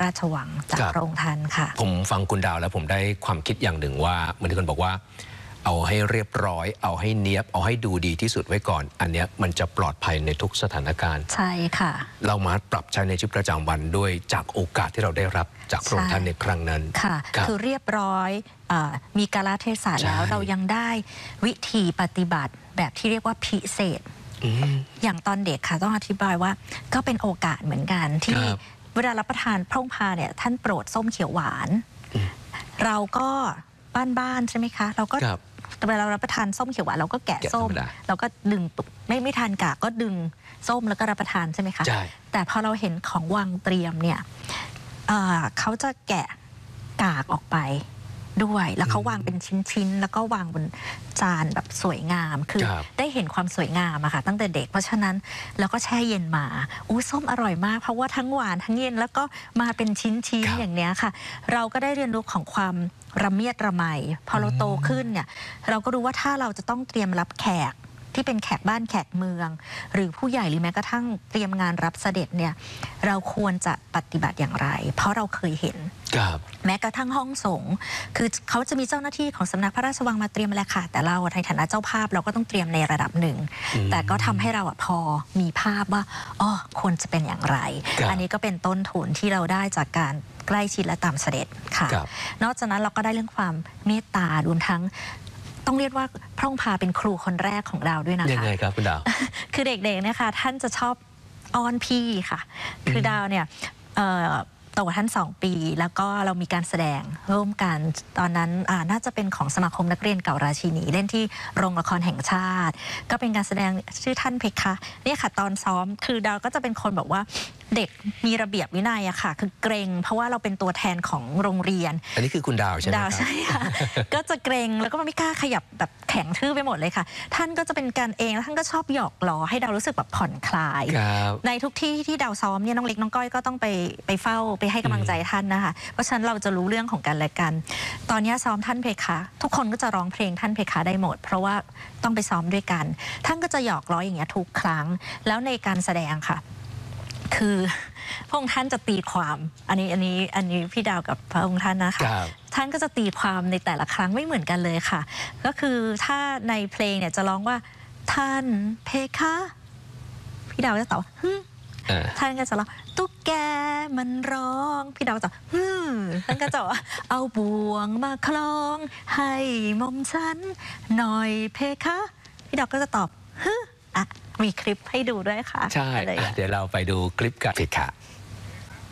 ราชวังจากพระองค์ท่านค่ะผมฟังคุณดาวแล้วผมได้ความคิดอย่างหนึ่งว่าเหมือนที่คุณบอกว่าเอาให้เรียบร้อยเอาให้เนียบเอาให้ดูดีที่สุดไว้ก่อนอันเนี้ยมันจะปลอดภัยในทุกสถานการณ์ใช่ค่ะเรามาปรับใช้ในชีวิตประจำวันด้วยจากโอกาสที่เราได้รับจากพระองค์ท่านในครั้งนั้นค่ะคือเรียบร้อยมีกาลเทศะแล้วเรายังได้วิธีปฏิบัติแบบที่เรียกว่าพิเศษอย่างตอนเด็กค่ะต้องอธิบายว่าก็เป็นโอกาสเหมือนกันที่เวลารับประทานพระองค์พาเนี่ยท่านโปรดส้มเขียวหวานเราก็บ้านๆใช่ไหมคะเราก็เวลาเรารับประทานส้มเขียวหวานเราก็แกะส้มเราก็ดึงไม่ทานกากก็ดึงส้มแล้วก็รับประทานใช่ไหมคะแต่พอเราเห็นของวางเตรียมเนี่ยเขาจะแกะกากออกไปด้วยแล้วเขาวางเป็นชิ้นๆแล้วก็วางบนจานแบบสวยงามคือได้เห็นความสวยงามอะค่ะตั้งแต่เด็กเพราะฉะนั้นแล้วก็แช่เย็นมาส้มอร่อยมากเพราะว่าทั้งหวานทั้งเย็นแล้วก็มาเป็นชิ้นๆอย่างเนี้ยค่ะเราก็ได้เรียนรู้ของความระเมียดระไมพอเราโตขึ้นเนี่ยเราก็รู้ว่าถ้าเราจะต้องเตรียมรับแขกที่เป็นแขกบ้านแขกเมืองหรือผู้ใหญ่หรือแม้กระทั่งเตรียมงานรับเสด็จเนี่ยเราควรจะปฏิบัติอย่างไรเพราะเราเคยเห็นแม้กระทั่งห้องสงฆ์คือเขาจะมีเจ้าหน้าที่ของสำนักพระราชวังมาเตรียมแล้วค่ะแต่เราในฐานะเจ้าภาพเราก็ต้องเตรียมในระดับหนึ่งแต่ก็ทำให้เราพอมีภาพว่าควรจะเป็นอย่างไรอันนี้ก็เป็นต้นทุนที่เราได้จากการใกล้ชิดและตามเสด็จค่ะนอกจากนั้นเราก็ได้เรื่องความเมตตารวมทั้งต้องเรียกว่าพระองค์พาเป็นครูคนแรกของเราด้วยนะคะยังไงครับคุณดาวคือเด็กๆเนี่ยค่ะท่านจะชอบอ้อนพี่ค่ะคือดาวเนี่ยโตกว่าท่าน2 ปีแล้วก็เรามีการแสดงร่วมกันตอนนั้นน่าจะเป็นของสมาคมนักเรียนเก่าราชินีเล่นที่โรงละครแห่งชาติก็เป็นการแสดงชื่อท่านเพคะเนี่ยค่ะตอนซ้อมคือดาวก็จะเป็นคนแบบว่าเด็กมีระเบียบวินัยอะค่ะคือเกรงเพราะว่าเราเป็นตัวแทนของโรงเรียนอันนี้คือคุณดาวใช่ไหมดาวใช่ค่ะก็จะเกรงแล้วก็ไม่กล้าขยับแบบแข็งทื่อไปหมดเลยค่ะท่านก็จะเป็นการเองแล้วท่านก็ชอบหยอกล้อให้ดาวรู้สึกแบบผ่อนคลายในทุกที่ที่ดาวซ้อมเนี่ยน้องเล็กน้องก้อยก็ต้องไปเฝ้าไปให้กำลังใจท่านนะคะเพราะฉะนั้นเราจะรู้เรื่องของกันและกันตอนนี้ซ้อมท่านเพคะทุกคนก็จะร้องเพลงท่านเพคะได้หมดเพราะว่าต้องไปซ้อมด้วยกันท่านก็จะหยอกล้ออย่างเงี้ยทุกครั้งแล้วในการแสดงค่ะคือพระองค์ท่านจะตีความอันนี้พี่ดาวกับพระองค์ท่านนะคะท่านก็จะตีความในแต่ละครั้งไม่เหมือนกันเลยค่ะก็คือถ้าในเพลงเนี่ยจะร้องว่าท่านเพคะพี่ดาวจะตอบท่านก็จะร้องตุ๊กแกมันร้องพี่ดาวจะท่านก็จะเอาบ่วงมาคล้องให้หม่อมฉันหน่อยเพคะพี่ดาวก็จะตอบมีคลิปให้ดูด้วยค่ะใช่เดี๋ยวเราไปดูคลิปกันค่ะ